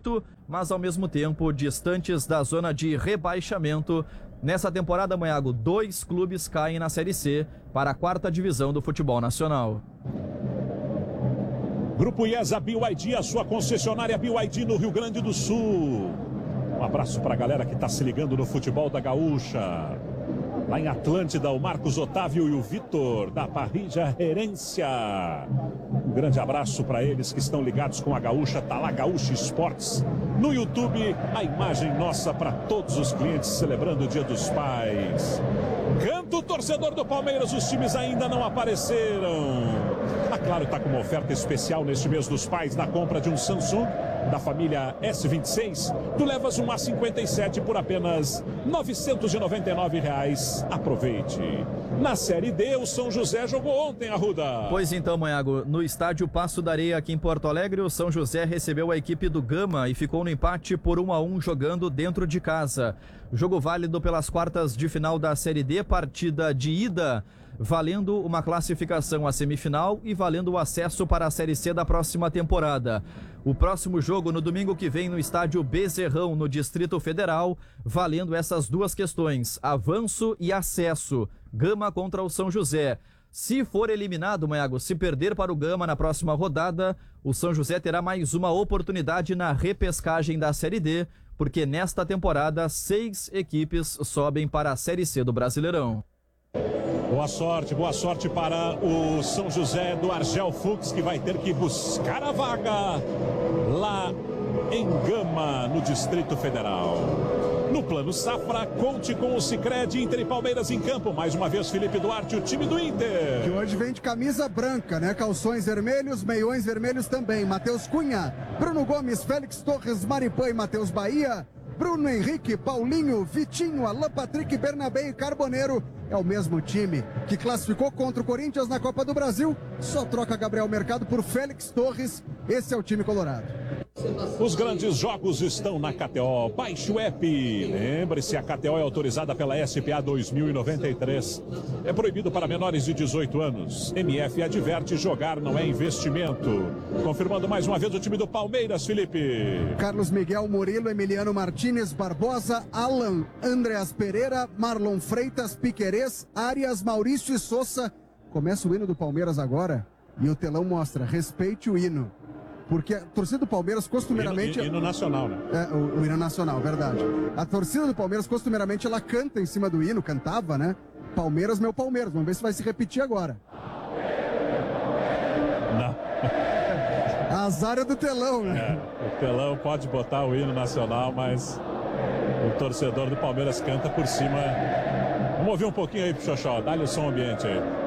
G8, mas ao mesmo tempo distantes da zona de rebaixamento. Nessa temporada, Manhago, 2 clubes caem na Série C para a 4ª divisão do futebol nacional. Grupo IESA BYD, a sua concessionária BYD no Rio Grande do Sul. Um abraço para a galera que está se ligando no futebol da Gaúcha. Lá em Atlântida, o Marcos Otávio e o Vitor, da Parrilla Herência. Um grande abraço para eles que estão ligados com a Gaúcha. Tá lá Gaúcha Esportes. No YouTube, a imagem nossa para todos os clientes celebrando o Dia dos Pais. Canta o torcedor do Palmeiras, os times ainda não apareceram. A Claro está com uma oferta especial neste mês dos pais na compra de um Samsung da família S26. Tu levas um A57 por apenas R$ 999. Aproveite. Na Série D, o São José jogou ontem, Arruda. Pois então, Manhago, no estádio Passo da Areia aqui em Porto Alegre, o São José recebeu a equipe do Gama e ficou no empate por 1-1 jogando dentro de casa. Jogo válido pelas quartas de final da Série D, partida de ida, valendo uma classificação à semifinal e valendo o acesso para a Série C da próxima temporada. O próximo jogo no domingo que vem no estádio Bezerrão, no Distrito Federal, valendo essas duas questões, avanço e acesso. Gama contra o São José. Se for eliminado, Manhago, se perder para o Gama na próxima rodada, o São José terá mais uma oportunidade na repescagem da Série D, porque nesta temporada 6 equipes sobem para a Série C do Brasileirão. Boa sorte para o São José do Argel Fux, que vai ter que buscar a vaga lá em Gama, no Distrito Federal. No Plano Safra, conte com o Sicredi. Inter e Palmeiras em campo. Mais uma vez, Felipe Duarte, o time do Inter. Que hoje vem de camisa branca, né? Calções vermelhos, meiões vermelhos também. Matheus Cunha, Bruno Gomes, Félix Torres, Maripã e Matheus Bahia. Bruno Henrique, Paulinho, Vitinho, Alan Patrick, Bernabé e Carboneiro. É o mesmo time que classificou contra o Corinthians na Copa do Brasil. Só troca Gabriel Mercado por Félix Torres. Esse é o time colorado. Os grandes jogos estão na KTO. Baixe o app. Lembre-se, a KTO é autorizada pela SPA 2093. É proibido para menores de 18 anos. MF adverte: jogar não é investimento. Confirmando mais uma vez o time do Palmeiras, Felipe. Carlos Miguel, Murilo, Emiliano Martínez, Barbosa, Alan, Andreas Pereira, Marlon Freitas, Piquerez, Arias, Maurício e Sousa. Começa o hino do Palmeiras agora e o telão mostra: respeite o hino. Porque a torcida do Palmeiras costumeiramente... Hino nacional, né? É, o hino nacional, verdade. A torcida do Palmeiras costumeiramente ela canta em cima do hino, cantava, né? Palmeiras, meu Palmeiras. Vamos ver se vai se repetir agora. Não. Azar é do telão, né? O telão pode botar o hino nacional, mas o torcedor do Palmeiras canta por cima. Vamos ouvir um pouquinho aí pro Xoxó. Dá-lhe o som ambiente aí.